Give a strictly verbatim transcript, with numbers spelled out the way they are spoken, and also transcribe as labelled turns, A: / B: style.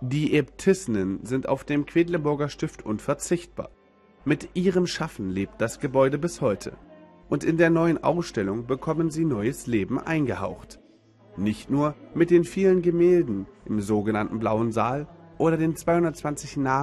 A: Die Äbtissinnen sind auf dem Quedlinburger Stift unverzichtbar. Mit ihrem Schaffen lebt das Gebäude bis heute. Und in der neuen Ausstellung bekommen sie neues Leben eingehaucht. Nicht nur mit den vielen Gemälden im sogenannten Blauen Saal oder den zweihundertzwanzig Namen